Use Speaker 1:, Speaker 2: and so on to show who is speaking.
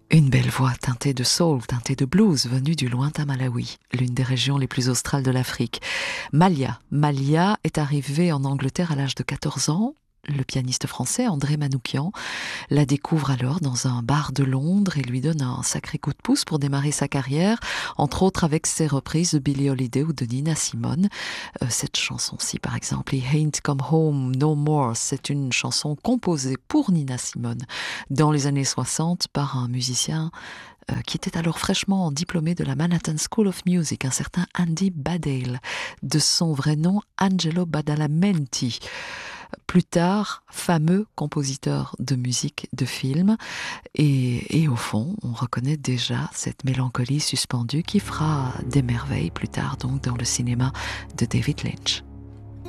Speaker 1: Une belle voix teintée de soul, teintée de blues, venue du lointain Malawi, l'une des régions les plus australes de l'Afrique. Malia est arrivée en Angleterre à l'âge de 14 ans. Le pianiste français André Manoukian la découvre alors dans un bar de Londres et lui donne un sacré coup de pouce pour démarrer sa carrière, entre autres avec ses reprises de Billie Holiday ou de Nina Simone. Cette chanson-ci, par exemple, He Ain't Come Home No More, c'est une chanson composée pour Nina Simone dans les années 60 par un musicien qui était alors fraîchement diplômé de la Manhattan School of Music, un certain Andy Badale, de son vrai nom Angelo Badalamenti. Plus tard, fameux compositeur de musique de film. Et au fond, on reconnaît déjà cette mélancolie suspendue qui fera des merveilles plus tard donc dans le cinéma de David Lynch.